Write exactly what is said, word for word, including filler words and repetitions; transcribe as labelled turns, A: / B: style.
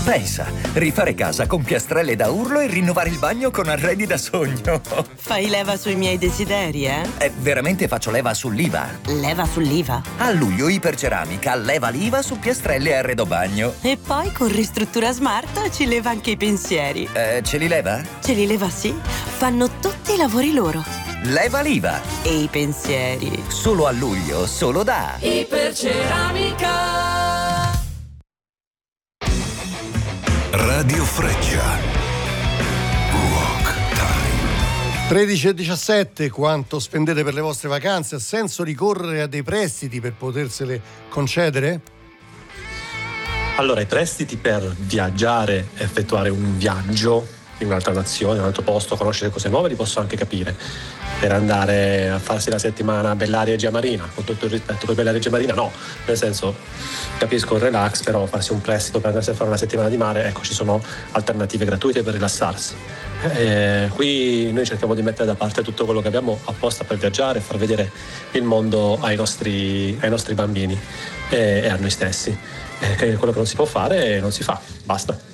A: Pensa, rifare casa con piastrelle da urlo e rinnovare il bagno con arredi da sogno.
B: Fai leva sui miei desideri, eh?
A: Eh, veramente faccio leva sull'I V A.
B: Leva sull'I V A?
A: A luglio Iperceramica leva l'I V A su piastrelle e arredo bagno.
B: E poi con Ristruttura Smart ci leva anche i pensieri.
A: Eh, ce li leva?
B: Ce li leva, sì. Fanno tutti i lavori loro.
A: Leva l'I V A.
B: E i pensieri.
A: Solo a luglio, solo da
B: Iperceramica.
C: Radio Freccia. Rock Time.
D: tredici e diciassette, quanto spendete per le vostre vacanze? Ha senso ricorrere a dei prestiti per potersele concedere?
E: Allora, i prestiti per viaggiare, effettuare un viaggio in un'altra nazione, in un altro posto, conoscere cose nuove, li posso anche capire. Per andare a farsi la settimana a Bellaria e Giamarina, con tutto il rispetto per Bellaria e Giamarina, no, nel senso, capisco il relax, però farsi un prestito per andarsi a fare una settimana di mare, ecco, ci sono alternative gratuite per rilassarsi. Eh, qui noi cerchiamo di mettere da parte tutto quello che abbiamo apposta per viaggiare, far vedere il mondo ai nostri, ai nostri bambini e, e a noi stessi. Eh, quello che non si può fare non si fa, basta.